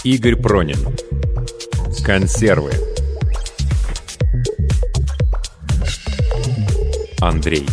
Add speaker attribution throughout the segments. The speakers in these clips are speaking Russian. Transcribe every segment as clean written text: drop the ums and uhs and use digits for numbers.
Speaker 1: Игорь Пронин. Консервы. Андрей.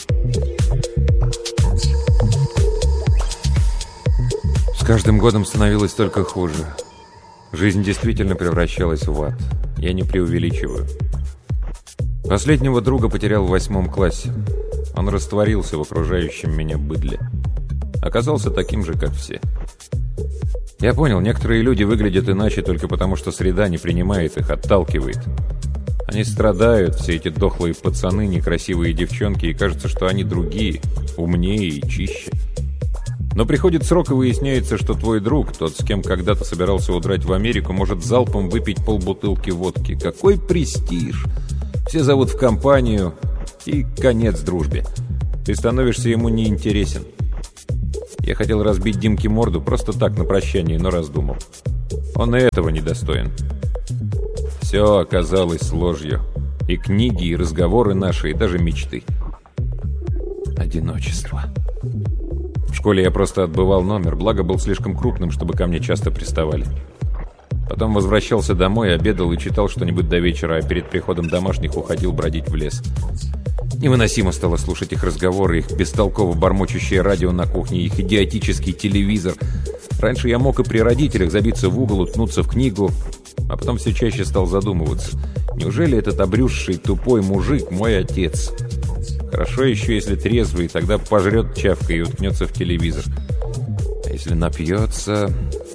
Speaker 1: С каждым годом становилось только хуже. Жизнь действительно превращалась в ад. Я не преувеличиваю. Последнего друга потерял в 8 классе. Он растворился в окружающем меня быдле. Оказался таким же, как все. Я понял, некоторые люди выглядят иначе только потому, что среда не принимает их, отталкивает. Они страдают, все эти дохлые пацаны, некрасивые девчонки, и кажется, что они другие, умнее и чище. Но приходит срок, и выясняется, что твой друг, тот, с кем когда-то собирался удрать в Америку, может залпом выпить полбутылки водки. Какой престиж! Все зовут в компанию, и конец дружбе. Ты становишься ему неинтересен. Я хотел разбить Димке морду просто так, на прощание, но раздумал. Он и этого недостоин. Все оказалось ложью. И книги, и разговоры наши, и даже мечты. Одиночество. В школе я просто отбывал номер, благо был слишком крупным, чтобы ко мне часто приставали. Потом возвращался домой, обедал и читал что-нибудь до вечера, а перед приходом домашних уходил бродить в лес. Невыносимо стало слушать их разговоры, их бестолково бормочущее радио на кухне, их идиотический телевизор. Раньше я мог и при родителях забиться в угол, уткнуться в книгу, а потом все чаще стал задумываться. Неужели этот обрюзший тупой мужик мой отец? Хорошо еще, если трезвый, тогда пожрет чавкой и уткнется в телевизор. А если напьется...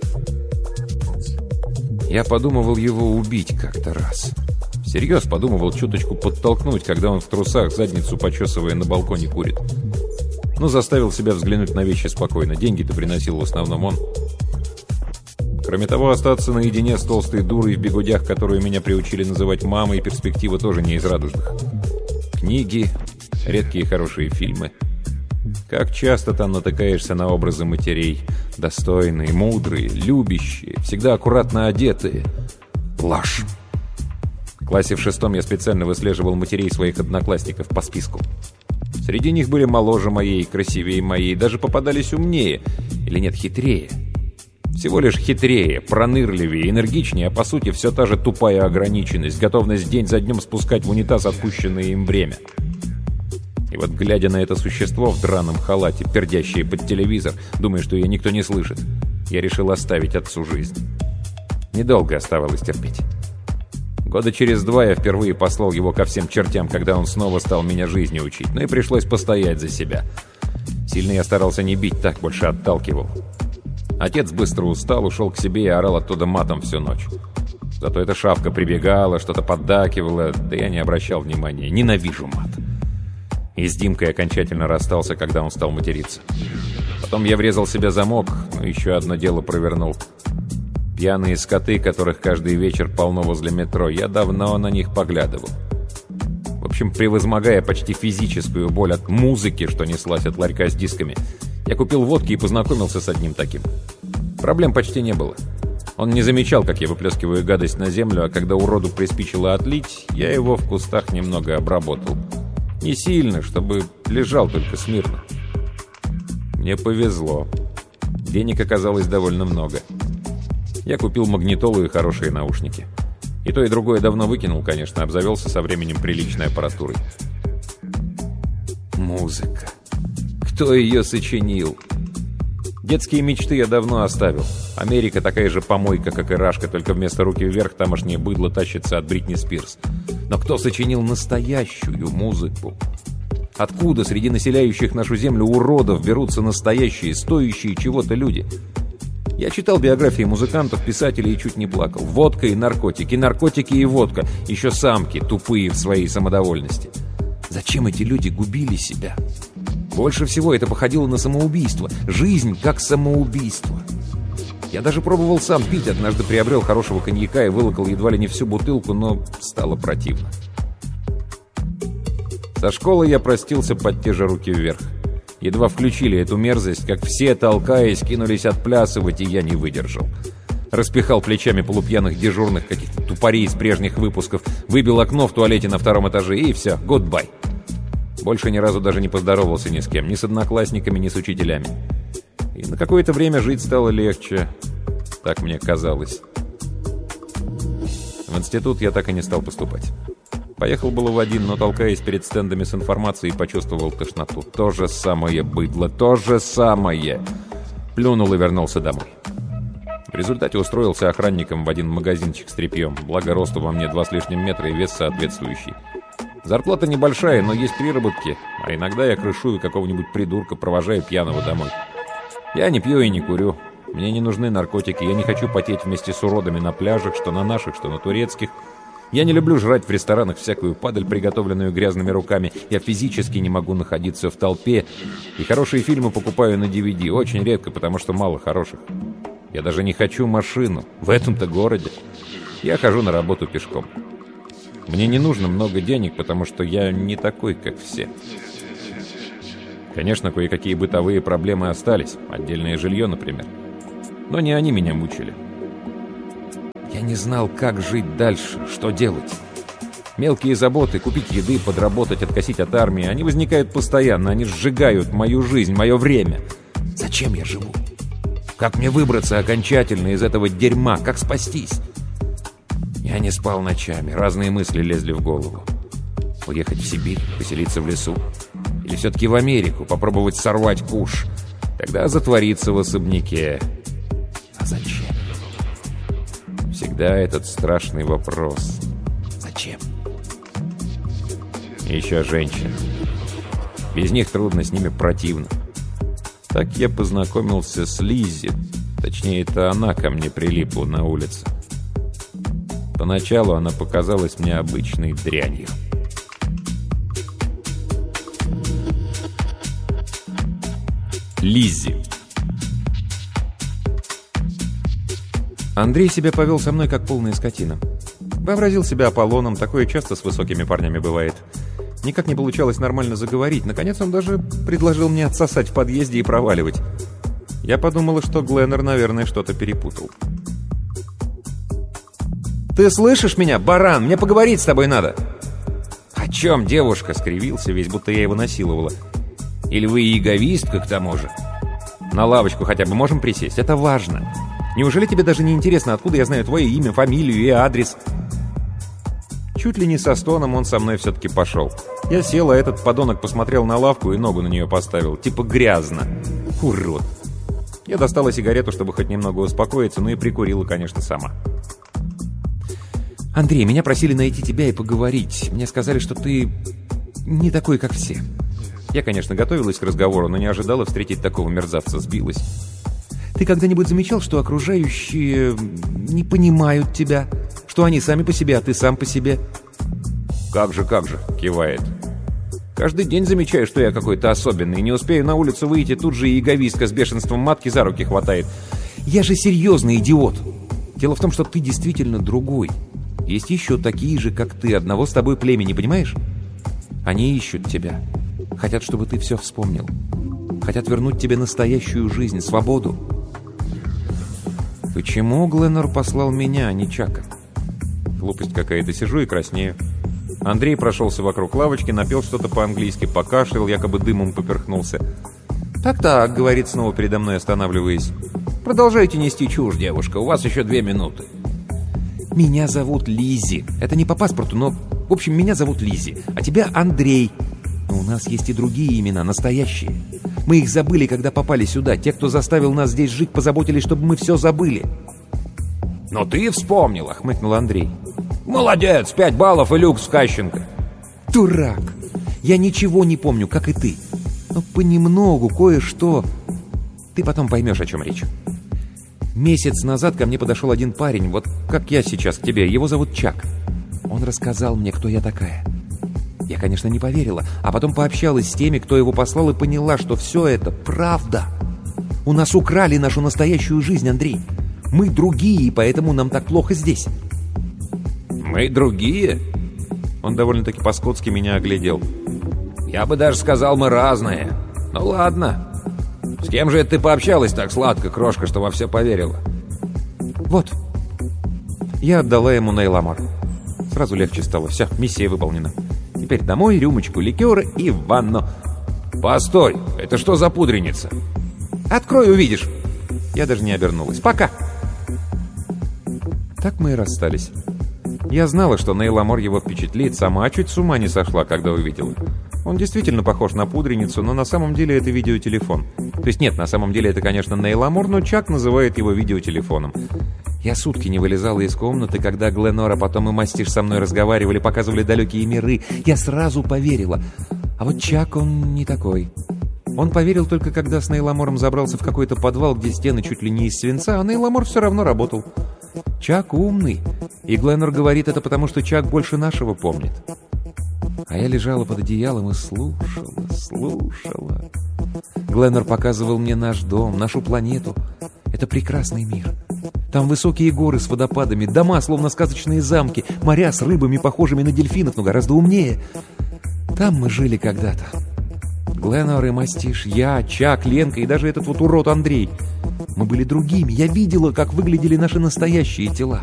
Speaker 1: Я подумывал его убить как-то раз. Всерьез подумывал чуточку подтолкнуть, когда он в трусах, задницу почесывая, на балконе курит. Но заставил себя взглянуть на вещи спокойно. Деньги-то приносил в основном он. Кроме того, остаться наедине с толстой дурой в бигудях, которую меня приучили называть мамой, перспектива тоже не из радужных. Книги, редкие хорошие фильмы. Как часто там натыкаешься на образы матерей. Достойные, мудрые, любящие, всегда аккуратно одетые. Блажь. В классе в 6 я специально выслеживал матерей своих одноклассников по списку. Среди них были моложе моей, красивее моей, даже попадались умнее. Или нет, хитрее. Всего лишь хитрее, пронырливее, энергичнее, а по сути все та же тупая ограниченность, готовность день за днем спускать в унитаз отпущенное им время. И вот, глядя на это существо в драном халате, пердящее под телевизор, думая, что ее никто не слышит, я решил оставить отцу жизнь. Недолго оставалось терпеть. Года через 2 я впервые послал его ко всем чертям, когда он снова стал меня жизни учить, но и пришлось постоять за себя. Сильно я старался не бить, так больше отталкивал. Отец быстро устал, ушел к себе и орал оттуда матом всю ночь. Зато эта шавка прибегала, что-то поддакивала, да я не обращал внимания. Ненавижу мат. И с Димкой окончательно расстался, когда он стал материться. Потом я врезал себе замок, но еще одно дело провернул. Пьяные скоты, которых каждый вечер полно возле метро, я давно на них поглядывал. В общем, превозмогая почти физическую боль от музыки, что неслась от ларька с дисками, я купил водки и познакомился с одним таким. Проблем почти не было. Он не замечал, как я выплескиваю гадость на землю, а когда уроду приспичило отлить, я его в кустах немного обработал. Не сильно, чтобы лежал только смирно. Мне повезло. Денег оказалось довольно много. Я купил магнитолу и хорошие наушники. И то, и другое давно выкинул, конечно, обзавелся со временем приличной аппаратурой. Музыка. Кто ее сочинил? Детские мечты я давно оставил. Америка такая же помойка, как и Рашка, только вместо руки вверх тамошнее быдло тащится от Бритни Спирс. Но кто сочинил настоящую музыку? Откуда среди населяющих нашу землю уродов берутся настоящие, стоящие чего-то люди? Я читал биографии музыкантов, писателей и чуть не плакал. Водка и наркотики, наркотики и водка. Еще самки, тупые в своей самодовольности. Зачем эти люди губили себя? Больше всего это походило на самоубийство. Жизнь как самоубийство. Я даже пробовал сам пить. Однажды приобрел хорошего коньяка и вылокал едва ли не всю бутылку, но стало противно. Со школы я простился под те же руки вверх. Едва включили эту мерзость, как все, толкаясь, кинулись отплясывать, и я не выдержал. Распихал плечами полупьяных дежурных, каких-то тупорей из прежних выпусков, выбил окно в туалете на 2-м этаже, и все, гудбай. Больше ни разу даже не поздоровался ни с кем, ни с одноклассниками, ни с учителями. И на какое-то время жить стало легче. Так мне казалось. В институт я так и не стал поступать. Поехал было в один, но, толкаясь перед стендами с информацией, почувствовал тошноту. То же самое быдло, то же самое. Плюнул и вернулся домой. В результате устроился охранником в один магазинчик с тряпьем. Благо, росту во мне 2 с лишним метра и вес соответствующий. Зарплата небольшая, но есть приработки, а иногда я крышую какого-нибудь придурка, провожаю пьяного домой. Я не пью и не курю. Мне не нужны наркотики, я не хочу потеть вместе с уродами на пляжах, что на наших, что на турецких. Я не люблю жрать в ресторанах всякую падаль, приготовленную грязными руками. Я физически не могу находиться в толпе. И хорошие фильмы покупаю на DVD. Очень редко, потому что мало хороших. Я даже не хочу машину. В этом-то городе. Я хожу на работу пешком. Мне не нужно много денег, потому что я не такой, как все. Конечно, кое-какие бытовые проблемы остались. Отдельное жилье, например. Но не они меня мучили. Я не знал, как жить дальше, что делать. Мелкие заботы, купить еды, подработать, откосить от армии, они возникают постоянно, они сжигают мою жизнь, мое время. Зачем я живу? Как мне выбраться окончательно из этого дерьма? Как спастись? Я не спал ночами, разные мысли лезли в голову. Уехать в Сибирь, поселиться в лесу? Или все-таки в Америку, попробовать сорвать куш? Тогда затвориться в особняке. А зачем? Всегда этот страшный вопрос. Зачем? И еще женщины. Без них трудно, с ними противно. Так я познакомился с Лиззи. Точнее, это она ко мне прилипла на улице. Поначалу она показалась мне обычной дрянью. Лиззи.
Speaker 2: Андрей себя повел со мной как полная скотина. Вообразил себя Аполлоном, такое часто с высокими парнями бывает. Никак не получалось нормально заговорить. Наконец он даже предложил мне отсосать в подъезде и проваливать. Я подумала, что Гленнер, наверное, что-то перепутал. «Ты слышишь меня, баран? Мне поговорить с тобой надо!»
Speaker 1: «О чем, девушка?» — скривился, весь будто я его насиловала. «Или вы эгоистка, к тому же? На лавочку хотя бы можем присесть? Это важно. Неужели тебе даже не интересно, откуда я знаю твое имя, фамилию и адрес?»
Speaker 2: Чуть ли не со стоном он со мной все-таки пошел. Я сел, а этот подонок посмотрел на лавку и ногу на нее поставил. Типа грязно. Урод. Я достала сигарету, чтобы хоть немного успокоиться, но и прикурила, конечно, сама. «Андрей, меня просили найти тебя и поговорить. Мне сказали, что ты не такой, как все». Я, конечно, готовилась к разговору, но не ожидала встретить такого мерзавца, сбилась. «Ты когда-нибудь замечал, что окружающие не понимают тебя? Что они сами по себе, а ты сам по себе?»
Speaker 1: как же», — кивает. «Каждый день замечаю, что я какой-то особенный. Не успею на улицу выйти, тут же и эгоистка с бешенством матки за руки хватает.
Speaker 2: Я же серьезный идиот. Дело в том, что ты действительно другой. Есть еще такие же, как ты, одного с тобой племени, понимаешь? Они ищут тебя. Хотят, чтобы ты все вспомнил. Хотят вернуть тебе настоящую жизнь, свободу». Почему Гленнер послал меня, а не Чака? Глупость какая-то, сижу и краснею. Андрей прошелся вокруг лавочки, напел что-то по-английски, покашлял, якобы дымом поперхнулся. «Так-так», — говорит снова передо мной, останавливаясь. «Продолжайте нести чушь, девушка, у вас еще 2 минуты». «Меня зовут Лиззи. Это не по паспорту, но... В общем, меня зовут Лиззи, а тебя Андрей. Но у нас есть и другие имена, настоящие. Мы их забыли, когда попали сюда. Те, кто заставил нас здесь жить, позаботились, чтобы мы все забыли».
Speaker 1: «Но ты вспомнила», —
Speaker 2: хмыкнул Андрей.
Speaker 1: «Молодец, 5 баллов и люкс в Кащенко».
Speaker 2: «Дурак! Я ничего не помню, как и ты. Но понемногу, кое-что... Ты потом поймешь, о чем речь. Месяц назад ко мне подошел один парень, вот как я сейчас к тебе. Его зовут Чак. Он рассказал мне, кто я такая. Я, конечно, не поверила, а потом пообщалась с теми, кто его послал, и поняла, что все это правда. У нас украли нашу настоящую жизнь, Андрей. Мы другие, и поэтому нам так плохо здесь».
Speaker 1: «Мы другие?»
Speaker 2: Он довольно-таки по-скотски меня оглядел.
Speaker 1: «Я бы даже сказал, мы разные. Ну ладно. С кем же это ты пообщалась так сладко, крошка, что во все поверила?»
Speaker 2: «Вот». Я отдала ему Нейламар. Сразу легче стало. Все, миссия выполнена. Теперь домой, рюмочку ликера и в ванну.
Speaker 1: «Постой, это что за пудреница?»
Speaker 2: «Открой, увидишь». Я даже не обернулась. «Пока». Так мы и расстались. Я знала, что Нейл Амор его впечатлит, сама чуть с ума не сошла, когда увидела. Он действительно похож на пудреницу, но на самом деле это видеотелефон. То есть нет, на самом деле это, конечно, Нейл Амор, но Чак называет его видеотелефоном. Я сутки не вылезала из комнаты, когда Гленнор, а потом и Мастиш со мной разговаривали, показывали далекие миры. Я сразу поверила. А вот Чак, он не такой. Он поверил только, когда с Нейл Амором забрался в какой-то подвал, где стены чуть ли не из свинца, а Нейл Амор все равно работал. Чак умный, и Гленнор говорит это потому, что Чак больше нашего помнит. А я лежала под одеялом и слушала. Гленнор показывал мне наш дом, нашу планету. Это прекрасный мир. Там высокие горы с водопадами, дома, словно сказочные замки, моря с рыбами, похожими на дельфинов, но гораздо умнее. Там мы жили когда-то. Гленнор и Мастиш, я, Чак, Ленка и даже этот вот урод Андрей. Мы были другими. Я видела, как выглядели наши настоящие тела.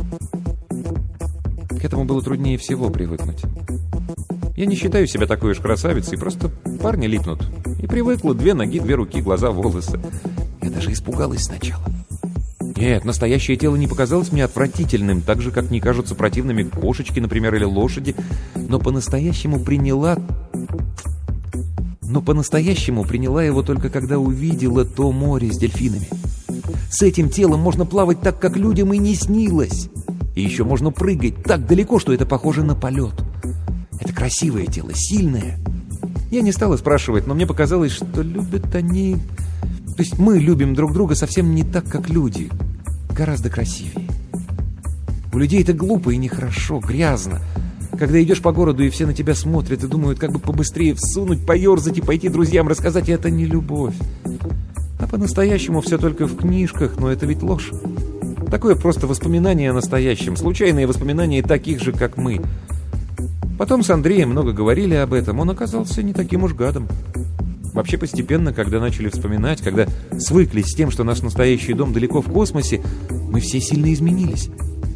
Speaker 2: К этому было труднее всего привыкнуть. Я не считаю себя такой уж красавицей, просто парни липнут. И привыкла: 2 ноги, 2 руки, глаза, волосы. Я даже испугалась сначала. Нет, настоящее тело не показалось мне отвратительным, так же, как не кажутся противными кошечки, например, или лошади. Но по-настоящему приняла его только когда увидела то море с дельфинами. С этим телом можно плавать так, как людям и не снилось. И еще можно прыгать так далеко, что это похоже на полет. Это красивое тело, сильное. Я не стала спрашивать, но мне показалось, что любят они... То есть мы любим друг друга совсем не так, как люди. Гораздо красивее. У людей это глупо и нехорошо, грязно. Когда идешь по городу, и все на тебя смотрят и думают, как бы побыстрее всунуть, поерзать и пойти друзьям рассказать, это не любовь. А по-настоящему все только в книжках, но это ведь ложь. Такое просто воспоминание о настоящем, случайные воспоминания таких же, как мы. Потом с Андреем много говорили об этом, он оказался не таким уж гадом. Вообще постепенно, когда начали вспоминать, когда свыклись с тем, что наш настоящий дом далеко в космосе, мы все сильно изменились.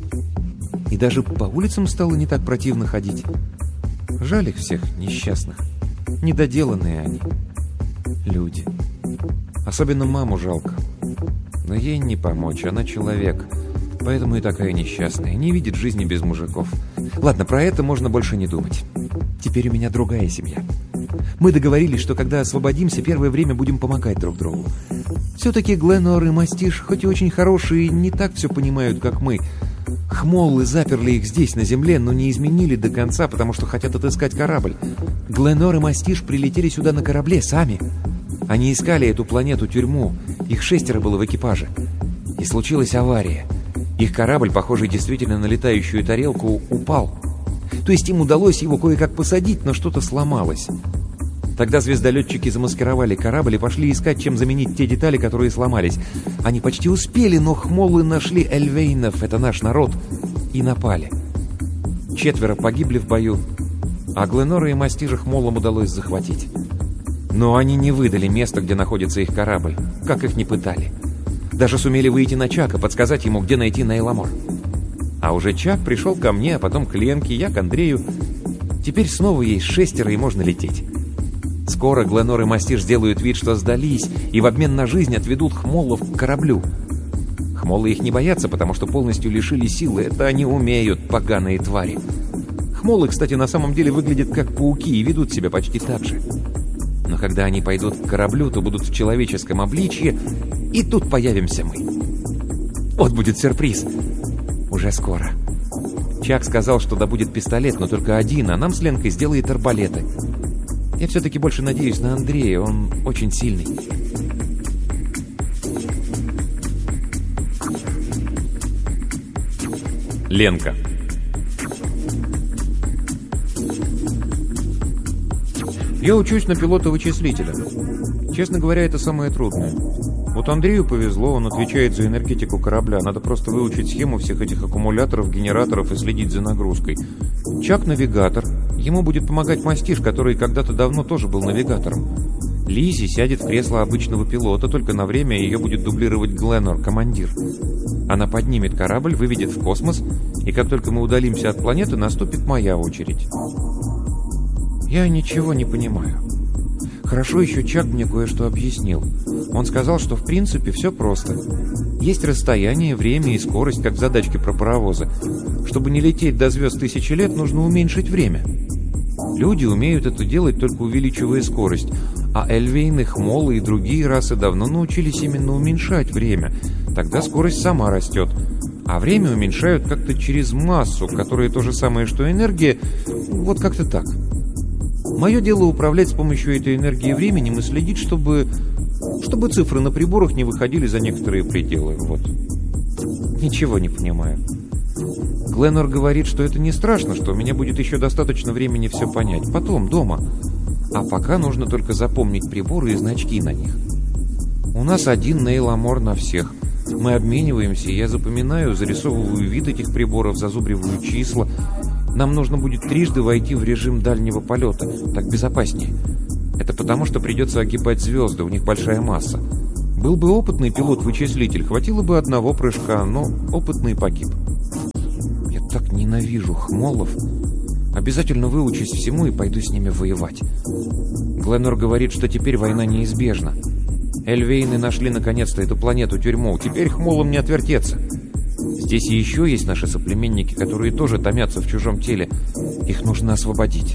Speaker 2: И даже по улицам стало не так противно ходить. Жаль их всех, несчастных. Недоделанные они. Люди. Особенно маму жалко. Но ей не помочь, она человек. Поэтому и такая несчастная. Не видит жизни без мужиков. Ладно, про это можно больше не думать. Теперь у меня другая семья. Мы договорились, что когда освободимся, первое время будем помогать друг другу. Все-таки Гленнор и Мастиш, хоть и очень хорошие, не так все понимают, как мы. Хмоллы заперли их здесь, на земле, но не изменили до конца, потому что хотят отыскать корабль. Гленнор и Мастиш прилетели сюда на корабле сами. Они искали эту планету-тюрьму. Их 6 было в экипаже. И случилась авария. Их корабль, похожий действительно на летающую тарелку, упал. То есть им удалось его кое-как посадить, но что-то сломалось. Тогда звездолетчики замаскировали корабль и пошли искать, чем заменить те детали, которые сломались. Они почти успели, но хмоллы нашли эльвейнов, это наш народ, и напали. 4 погибли в бою, а Гленнора и Мастижа хмоллам удалось захватить. Но они не выдали место, где находится их корабль, как их ни пытали. Даже сумели выйти на Чака, подсказать ему, где найти Нейл Амор. А уже Чак пришел ко мне, а потом к Ленке, я к Андрею. Теперь снова есть 6 и можно лететь. Скоро Гленнор и Мастиш сделают вид, что сдались, и в обмен на жизнь отведут хмоллов к кораблю. Хмоллы их не боятся, потому что полностью лишили силы. Это они умеют, поганые твари. Хмоллы, кстати, на самом деле выглядят как пауки и ведут себя почти так же. Но когда они пойдут к кораблю, то будут в человеческом обличье, и тут появимся мы. Вот будет сюрприз. Уже скоро. Чак сказал, что добудет пистолет, но только один, а нам с Ленкой сделает арбалеты. Я все-таки больше надеюсь на Андрея, он очень сильный.
Speaker 1: Ленка.
Speaker 2: Я учусь на пилота-вычислителя. Честно говоря, это самое трудное. Вот Андрею повезло, он отвечает за энергетику корабля. Надо просто выучить схему всех этих аккумуляторов, генераторов и следить за нагрузкой. Чак — навигатор. Ему будет помогать Мастиш, который когда-то давно тоже был навигатором. Лиззи сядет в кресло обычного пилота, только на время ее будет дублировать Гленнор, командир. Она поднимет корабль, выведет в космос, и как только мы удалимся от планеты, наступит моя очередь. Я ничего не понимаю. Хорошо еще Чак мне кое-что объяснил. Он сказал, что в принципе все просто. Есть расстояние, время и скорость, как в задачке про паровозы. Чтобы не лететь до звезд 1000 лет, нужно уменьшить время. Люди умеют это делать, только увеличивая скорость. А Эльвейны, Хмолы и другие расы давно научились именно уменьшать время. Тогда скорость сама растет. А время уменьшают как-то через массу, которая то же самое, что энергия. Вот как-то так. Мое дело управлять с помощью этой энергии временем и следить, чтобы цифры на приборах не выходили за некоторые пределы. Вот. Ничего не понимаю. Гленнор говорит, что это не страшно, что у меня будет еще достаточно времени все понять. Потом, дома. А пока нужно только запомнить приборы и значки на них. У нас один Нейламор на всех. Мы обмениваемся, и я запоминаю, зарисовываю вид этих приборов, зазубриваю числа. Нам нужно будет трижды войти в режим дальнего полета. Так безопаснее. Это потому, что придется огибать звезды, у них большая масса. Был бы опытный пилот-вычислитель, хватило бы одного прыжка, но опытный погиб. Я так ненавижу Хмолов. Обязательно выучусь всему и пойду с ними воевать. Гленнор говорит, что теперь война неизбежна. Эльвейны нашли наконец-то эту планету-тюрьму. Теперь Хмолам не отвертеться. Здесь и еще есть наши соплеменники, которые тоже томятся в чужом теле. Их нужно освободить.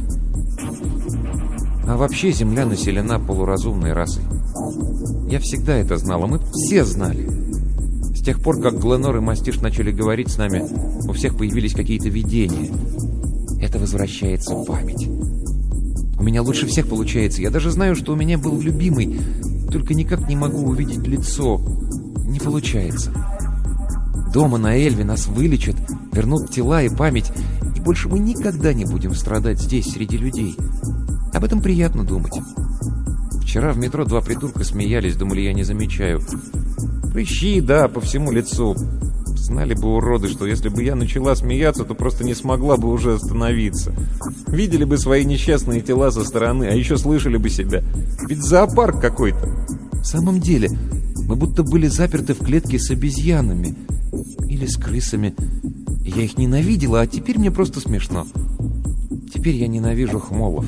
Speaker 2: А вообще Земля населена полуразумной расой. Я всегда это знала, мы все знали. С тех пор, как Гленнор и Мастиш начали говорить с нами, у всех появились какие-то видения. Это возвращается память. У меня лучше всех получается. Я даже знаю, что у меня был любимый, только никак не могу увидеть лицо. Не получается. Дома на Эльве нас вылечат, вернут тела и память, и больше мы никогда не будем страдать здесь, среди людей. Об этом приятно думать. Вчера в метро два придурка смеялись, думали, я не замечаю. Прыщи, да, по всему лицу. Знали бы уроды, что если бы я начала смеяться, то просто не смогла бы уже остановиться. Видели бы свои несчастные тела со стороны, а еще слышали бы себя. Ведь зоопарк какой-то. В самом деле, мы будто были заперты в клетке с обезьянами. Или с крысами. Я их ненавидела, а теперь мне просто смешно. Теперь я ненавижу Хмолов.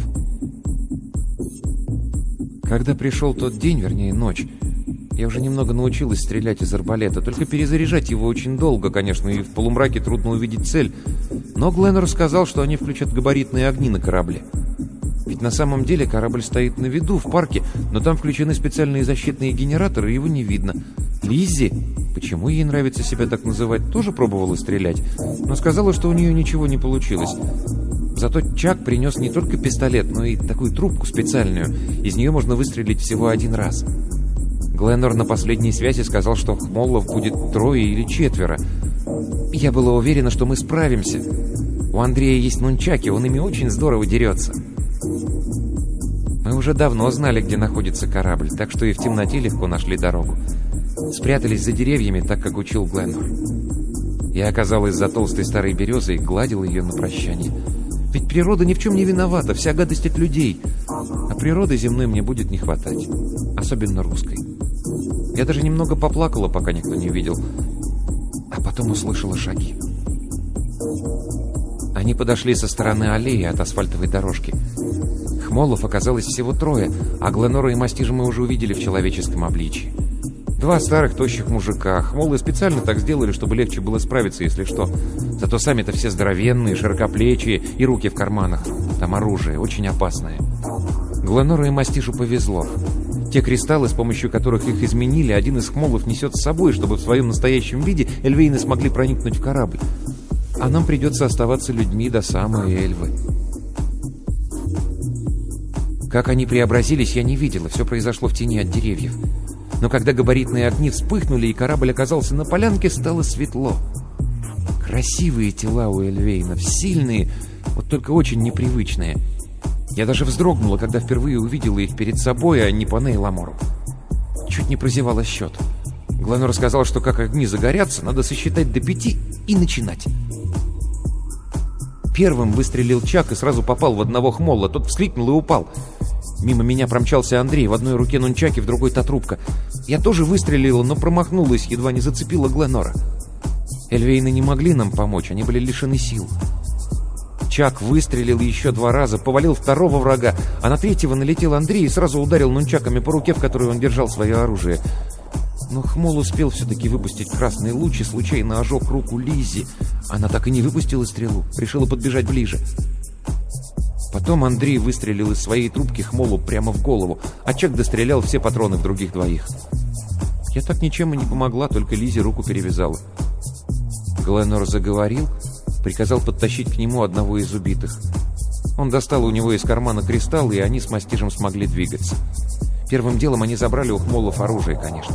Speaker 2: Когда пришел тот день, вернее ночь, я уже немного научилась стрелять из арбалета, только перезаряжать его очень долго, конечно, и в полумраке трудно увидеть цель. Но Гленнор сказал, что они включат габаритные огни на корабле. Ведь на самом деле корабль стоит на виду, в парке, но там включены специальные защитные генераторы, и его не видно. Лиззи, почему ей нравится себя так называть, тоже пробовала стрелять, но сказала, что у нее ничего не получилось. Зато Чак принес не только пистолет, но и такую трубку специальную. Из нее можно выстрелить всего один раз. Гленнор на последней связи сказал, что Хмолов будет 3 или 4. Я была уверена, что мы справимся. У Андрея есть нунчаки, он ими очень здорово дерется. Мы уже давно знали, где находится корабль, так что и в темноте легко нашли дорогу. Спрятались за деревьями, так как учил Гленнор. Я оказалась за толстой старой березой и гладила ее на прощание. Ведь природа ни в чем не виновата, вся гадость от людей. А природы земной мне будет не хватать. Особенно русской. Я даже немного поплакала, пока никто не видел. А потом услышала шаги. Они подошли со стороны аллеи от асфальтовой дорожки. Хмолов оказалось всего 3, а Гленнора и Мастижа мы уже увидели в человеческом обличии. 2 старых тощих мужика. Хмолы специально так сделали, чтобы легче было справиться, если что. Зато сами-то все здоровенные, широкоплечие и руки в карманах. Там оружие, очень опасное. Гленнору и Мастишу повезло. Те кристаллы, с помощью которых их изменили, один из Хмолов несет с собой, чтобы в своем настоящем виде Эльвейны смогли проникнуть в корабль. А нам придется оставаться людьми до самой Эльвы. Как они преобразились, я не видела. Все произошло в тени от деревьев. Но когда габаритные огни вспыхнули, и корабль оказался на полянке, стало светло. Красивые тела у Эльвейнов, сильные, вот только очень непривычные. Я даже вздрогнула, когда впервые увидела их перед собой, а не по Нейламору. Чуть не прозевала счет. Гленнор сказал, что как огни загорятся, надо сосчитать до 5 и начинать. Первым выстрелил Чак и сразу попал в одного Хмолла. Тот вскрикнул и упал. Мимо меня промчался Андрей, в одной руке нунчаки, в другой та трубка. Я тоже выстрелила, но промахнулась, едва не зацепила Гленнора. Эльвейны не могли нам помочь, они были лишены сил. Чак выстрелил еще 2 раза, повалил второго врага, а на третьего налетел Андрей и сразу ударил нунчаками по руке, в которой он держал свое оружие. Но Хмол успел все-таки выпустить красный луч и случайно ожег руку Лизи. Она так и не выпустила стрелу, решила подбежать ближе. Потом Андрей выстрелил из своей трубки Хмолу прямо в голову, а Чак дострелял все патроны в других 2. Я так ничем и не помогла, только Лизе руку перевязала. Гленнор заговорил, приказал подтащить к нему одного из убитых. Он достал у него из кармана кристалл, и они с мастижем смогли двигаться. Первым делом они забрали у Хмолов оружие, конечно.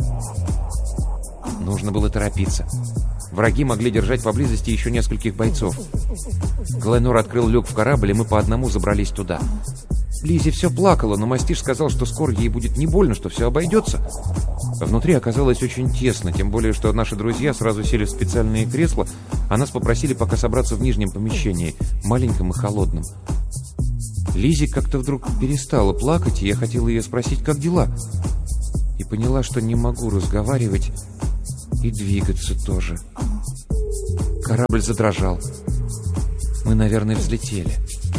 Speaker 2: Нужно было торопиться. Враги могли держать поблизости еще нескольких бойцов. Гленнор открыл люк в корабль, и мы по одному забрались туда. Лизи все плакала, но мастиж сказал, что скоро ей будет не больно, что все обойдется. Внутри оказалось очень тесно, тем более, что наши друзья сразу сели в специальные кресла, а нас попросили пока собраться в нижнем помещении, маленьком и холодном. Лизи как-то вдруг перестала плакать, и я хотела ее спросить, как дела. И поняла, что не могу разговаривать и двигаться тоже. Корабль задрожал. Мы, наверное, взлетели.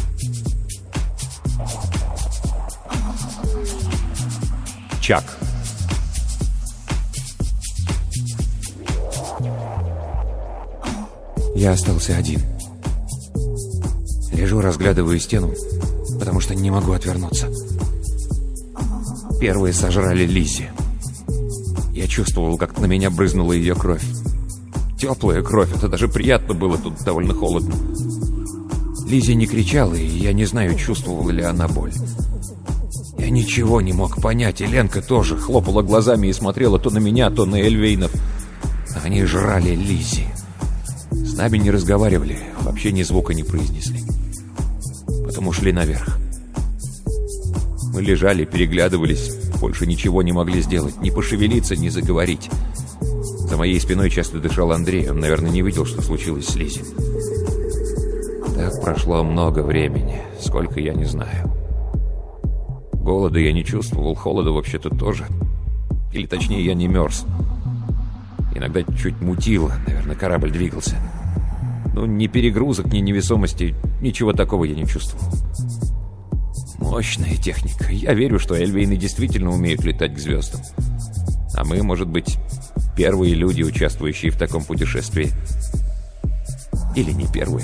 Speaker 1: Чак.
Speaker 2: Я остался один. Лежу, разглядываю стену, потому что не могу отвернуться. Первые сожрали Лизи. Я чувствовал, как на меня брызнула ее кровь. Теплая кровь, это даже приятно было, тут довольно холодно. Лизи не кричала, и я не знаю, чувствовала ли она боль. Я ничего не мог понять, и Ленка тоже хлопала глазами и смотрела то на меня, то на Эльвейнов. Они жрали Лизи. С нами не разговаривали, вообще ни звука не произнесли. Потом ушли наверх. Мы лежали, переглядывались, больше ничего не могли сделать, ни пошевелиться, ни заговорить. За моей спиной часто дышал Андрей, он, наверное, не видел, что случилось с Лизи. Так прошло много времени, сколько я не знаю. Голода я не чувствовал, холода вообще-то тоже. Или точнее, я не мерз. Иногда чуть мутило, наверное, корабль двигался. Но ни перегрузок, ни невесомости, ничего такого я не чувствовал. Мощная техника. Я верю, что Эльвейны действительно умеют летать к звездам. А мы, может быть, первые люди, участвующие в таком путешествии. Или не первые.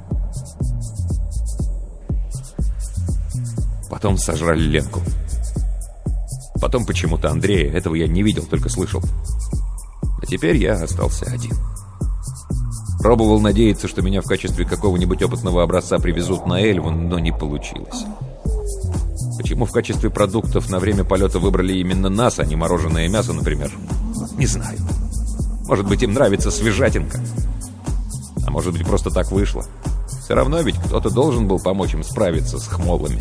Speaker 2: Потом сожрали Ленку. Потом почему-то Андрея. Этого я не видел, только слышал. А теперь я остался один. Пробовал надеяться, что меня в качестве какого-нибудь опытного образца привезут на Эльву, но не получилось. Почему в качестве продуктов на время полета выбрали именно нас, а не мороженое мясо, например? Не знаю. Может быть, им нравится свежатинка. А может быть, просто так вышло. Все равно ведь кто-то должен был помочь им справиться с хмолами.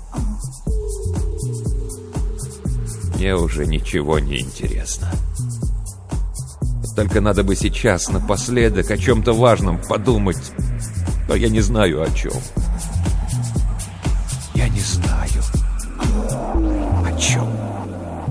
Speaker 2: Мне уже ничего не интересно. Только надо бы сейчас, напоследок, о чем-то важном подумать. Но я не знаю, о чем. Я не знаю, о чем.